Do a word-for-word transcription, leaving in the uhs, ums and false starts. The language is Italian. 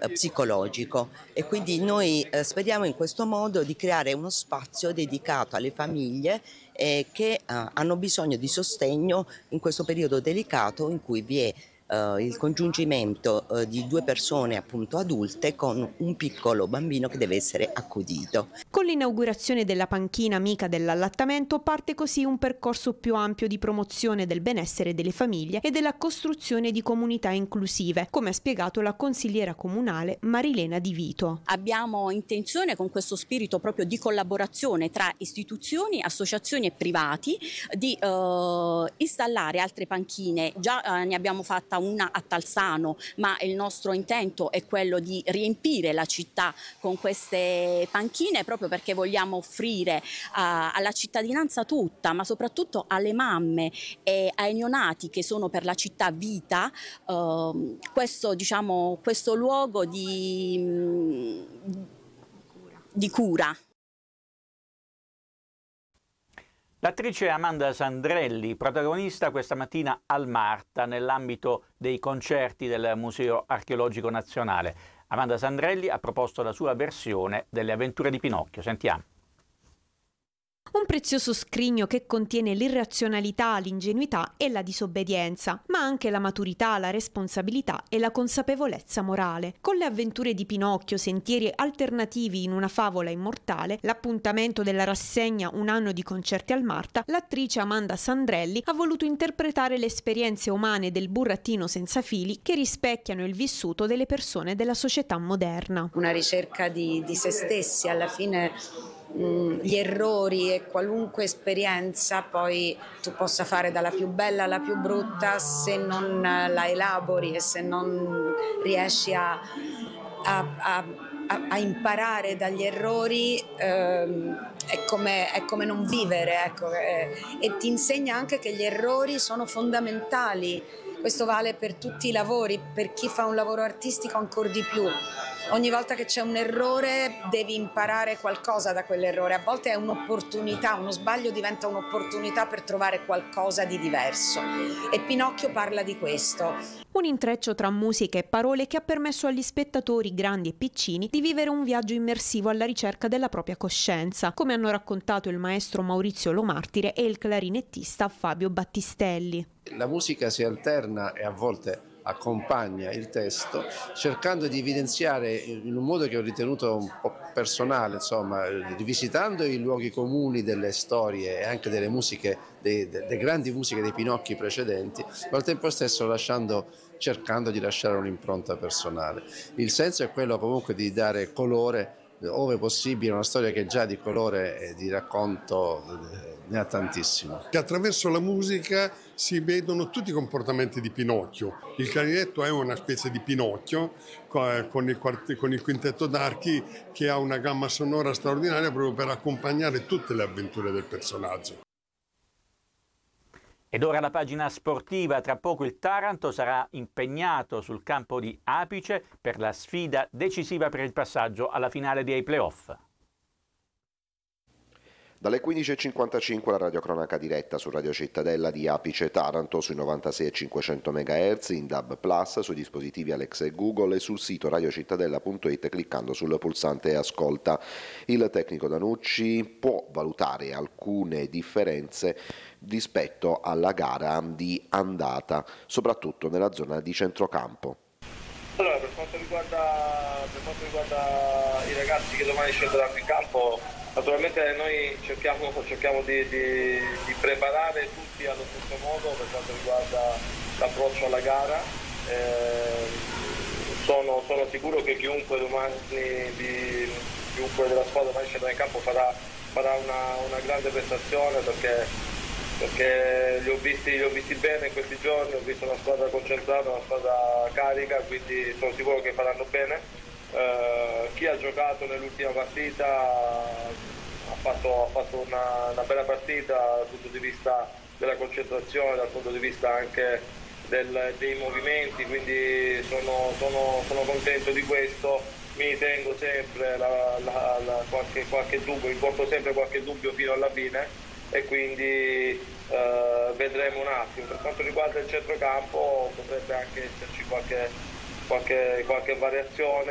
eh, psicologico, e quindi noi eh, speriamo in questo modo di creare uno spazio dedicato alle famiglie eh, che eh, hanno bisogno di sostegno in questo periodo delicato in cui vi è Uh, il congiungimento uh, di due persone appunto adulte con un piccolo bambino che deve essere accudito. Con l'inaugurazione della panchina amica dell'allattamento parte così un percorso più ampio di promozione del benessere delle famiglie e della costruzione di comunità inclusive, come ha spiegato la consigliera comunale Marilena Di Vito. Abbiamo intenzione, con questo spirito proprio di collaborazione tra istituzioni, associazioni e privati, di uh, installare altre panchine. Già uh, ne abbiamo fatta una a Talsano, ma il nostro intento è quello di riempire la città con queste panchine, proprio perché vogliamo offrire uh, alla cittadinanza tutta, ma soprattutto alle mamme e ai neonati che sono per la città vita, uh, questo, diciamo, questo luogo di, di cura. L'attrice Amanda Sandrelli, protagonista questa mattina al Marta nell'ambito dei concerti del Museo Archeologico Nazionale. Amanda Sandrelli ha proposto la sua versione delle avventure di Pinocchio. Sentiamo. Un prezioso scrigno che contiene l'irrazionalità, l'ingenuità e la disobbedienza, ma anche la maturità, la responsabilità e la consapevolezza morale. Con le avventure di Pinocchio, sentieri alternativi in una favola immortale, l'appuntamento della rassegna Un anno di concerti al Marta, l'attrice Amanda Sandrelli ha voluto interpretare le esperienze umane del burattino senza fili che rispecchiano il vissuto delle persone della società moderna. Una ricerca di, di se stessi, alla fine gli errori e qualunque esperienza poi tu possa fare dalla più bella alla più brutta, se non la elabori e se non riesci a, a, a, a imparare dagli errori, ehm, è, come, è come non vivere, ecco, eh, e ti insegna anche che gli errori sono fondamentali. Questo vale per tutti i lavori, per chi fa un lavoro artistico ancora di più. Ogni volta che c'è un errore devi imparare qualcosa da quell'errore. A volte è un'opportunità, uno sbaglio diventa un'opportunità per trovare qualcosa di diverso. E Pinocchio parla di questo. Un intreccio tra musica e parole che ha permesso agli spettatori, grandi e piccini, di vivere un viaggio immersivo alla ricerca della propria coscienza, come hanno raccontato il maestro Maurizio Lomartire e il clarinettista Fabio Battistelli. La musica si alterna e a volte accompagna il testo, cercando di evidenziare in un modo che ho ritenuto un po' personale, insomma, rivisitando i luoghi comuni delle storie e anche delle musiche, dei, delle grandi musiche dei Pinocchi precedenti, ma al tempo stesso lasciando, cercando di lasciare un'impronta personale. Il senso è quello comunque di dare colore, ove possibile, una storia che già di colore e di racconto ne ha tantissimo. Che attraverso la musica si vedono tutti i comportamenti di Pinocchio. Il clarinetto è una specie di Pinocchio con il, quarti, con il quintetto d'archi che ha una gamma sonora straordinaria proprio per accompagnare tutte le avventure del personaggio. Ed ora la pagina sportiva. Tra poco il Taranto sarà impegnato sul campo di Apice per la sfida decisiva per il passaggio alla finale dei playoff. Dalle quindici e cinquantacinque la radiocronaca diretta su Radio Cittadella di Apice Taranto sui novantasei e cinquecento megahertz, in D A B Plus, sui dispositivi Alexa e Google e sul sito radiocittadella punto it cliccando sul pulsante Ascolta. Il tecnico Danucci può valutare alcune differenze rispetto alla gara di andata, soprattutto nella zona di centrocampo. Allora, per quanto riguarda, per quanto riguarda i ragazzi che domani scenderanno in campo, naturalmente noi cerchiamo, cerchiamo di, di, di preparare tutti allo stesso modo per quanto riguarda l'approccio alla gara. Eh, sono, sono sicuro che chiunque domani, di, chiunque della squadra domani scenderà in campo farà, farà una, una grande prestazione, perché perché li ho visti, li ho visti bene in questi giorni, ho visto una squadra concentrata, una squadra carica, quindi sono sicuro che faranno bene. Eh, chi ha giocato nell'ultima partita ha fatto, ha fatto una, una bella partita dal punto di vista della concentrazione, dal punto di vista anche del, dei movimenti, quindi sono, sono, sono contento di questo. Mi tengo sempre la, la, la, qualche, qualche dubbio, mi porto sempre qualche dubbio fino alla fine, e quindi eh, vedremo un attimo. Per quanto riguarda il centrocampo potrebbe anche esserci qualche, qualche, qualche variazione.